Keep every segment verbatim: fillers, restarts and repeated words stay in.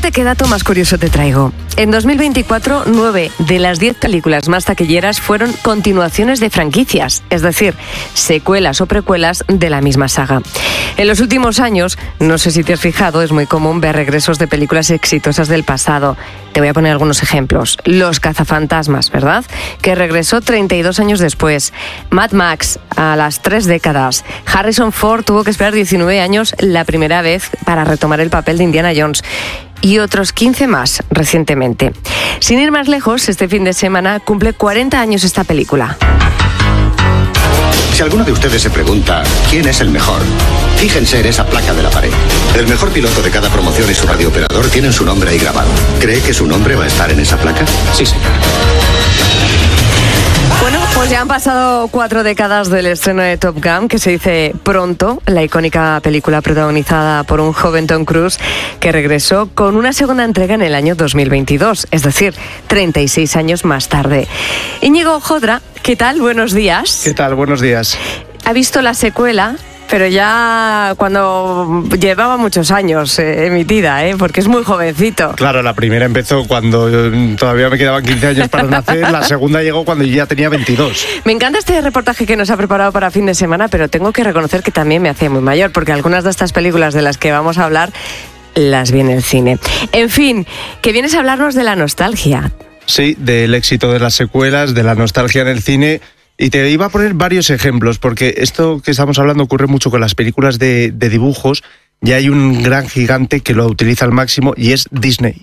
Fíjate qué dato más curioso te traigo. En dos mil veinticuatro, nueve de las diez películas más taquilleras fueron continuaciones de franquicias, es decir, secuelas o precuelas de la misma saga. En los últimos años, no sé si te has fijado, es muy común ver regresos de películas exitosas del pasado. Te voy a poner algunos ejemplos. Los cazafantasmas, ¿verdad? Que regresó treinta y dos años después. Mad Max, a las tres décadas. Harrison Ford tuvo que esperar diecinueve años la primera vez para retomar el papel de Indiana Jones. Y otros quince más recientemente. Sin ir más lejos, este fin de semana cumple cuarenta años esta película. Si alguno de ustedes se pregunta quién es el mejor, fíjense en esa placa de la pared. El mejor piloto de cada promoción y su radiooperador tienen su nombre ahí grabado. ¿Cree que su nombre va a estar en esa placa? Sí, señor. Bueno, pues ya han pasado cuatro décadas del estreno de Top Gun, que se dice pronto, la icónica película protagonizada por un joven Tom Cruise que regresó con una segunda entrega en el año dos mil veintidós, es decir, treinta y seis años más tarde. Íñigo Jodra, ¿qué tal? Buenos días. ¿Qué tal? Buenos días. ¿Ha visto la secuela? Pero ya cuando llevaba muchos años eh, emitida, ¿eh? Porque es muy jovencito. Claro, la primera empezó cuando todavía me quedaban quince años para nacer, la segunda llegó cuando yo ya tenía veintidós. Me encanta este reportaje que nos ha preparado para fin de semana, pero tengo que reconocer que también me hacía muy mayor, porque algunas de estas películas de las que vamos a hablar las vi en el cine. En fin, que vienes a hablarnos de la nostalgia. Sí, del éxito de las secuelas, de la nostalgia en el cine. Y te iba a poner varios ejemplos, porque esto que estamos hablando ocurre mucho con las películas de, de dibujos, y hay un gran gigante que lo utiliza al máximo, y es Disney.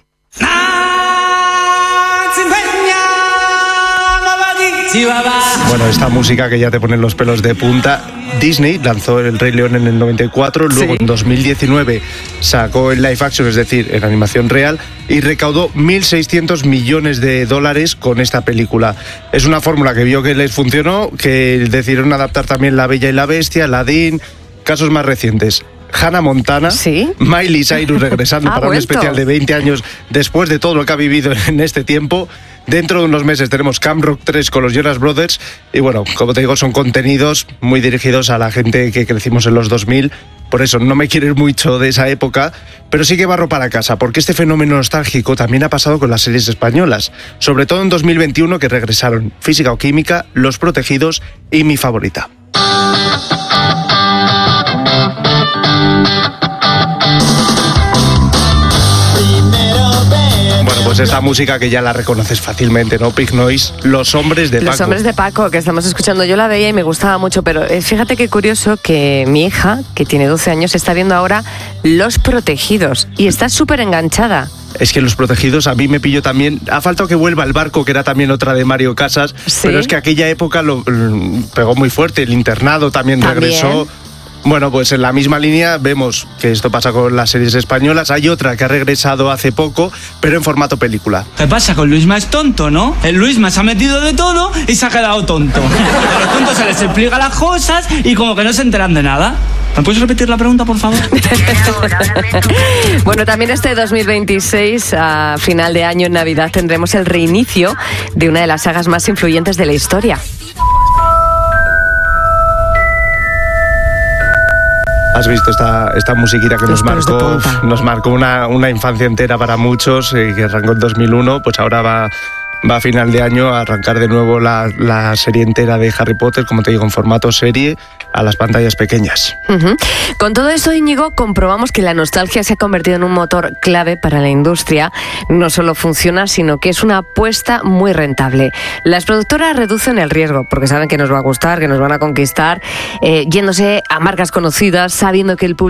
Bueno, esta música que ya te pone los pelos de punta. Disney lanzó El Rey León en el noventa y cuatro, luego sí. En dos mil diecinueve sacó el live action, es decir, en animación real, y recaudó mil seiscientos millones de dólares con esta película. Es una fórmula que vio que les funcionó, que decidieron adaptar también La Bella y la Bestia, Aladdin, casos más recientes. Hannah Montana, ¿sí? Miley Cyrus regresando para un especial de veinte años después de todo lo que ha vivido en este tiempo. Dentro de unos meses tenemos Camp Rock tres con los Jonas Brothers y bueno, como te digo, son contenidos muy dirigidos a la gente que crecimos en los dos mil. Por eso no me quiero ir mucho de esa época, pero sí que barro para casa, porque este fenómeno nostálgico también ha pasado con las series españolas, sobre todo en dos mil veintiuno, que regresaron Física o Química, Los Protegidos y mi favorita. Bueno, pues esta música que ya la reconoces fácilmente, ¿no? Pig Noise, Los Hombres de Paco. Los Hombres de Paco, que estamos escuchando, yo la veía y me gustaba mucho, pero fíjate qué curioso que mi hija, que tiene doce años, está viendo ahora Los Protegidos y está súper enganchada. Es que Los Protegidos a mí me pilló también. Ha faltado que vuelva El Barco, que era también otra de Mario Casas, ¿sí? Pero es que aquella época lo, lo pegó muy fuerte. El Internado también, ¿también? regresó. Bueno, pues en la misma línea vemos que esto pasa con las series españolas. Hay otra que ha regresado hace poco, pero en formato película. ¿Qué pasa? Con Luisma es tonto, ¿no? El Luisma se ha metido de todo y se ha quedado tonto. A los tontos se les explica las cosas y como que no se enteran de nada. ¿Me puedes repetir la pregunta, por favor? Bueno, también este dos mil veintiséis, a final de año, en Navidad, tendremos el reinicio de una de las sagas más influyentes de la historia. ¿Has visto esta, esta musiquita que nos marcó, nos marcó una, una infancia entera para muchos, eh, que arrancó en dos mil uno, pues ahora va, va a final de año a arrancar de nuevo la, la serie entera de Harry Potter, como te digo, en formato serie, a las pantallas pequeñas. Uh-huh. Con todo esto, Íñigo, comprobamos que la nostalgia se ha convertido en un motor clave para la industria. No solo funciona, sino que es una apuesta muy rentable. Las productoras reducen el riesgo, porque saben que nos va a gustar, que nos van a conquistar, eh, yéndose a marcas conocidas, sabiendo que el público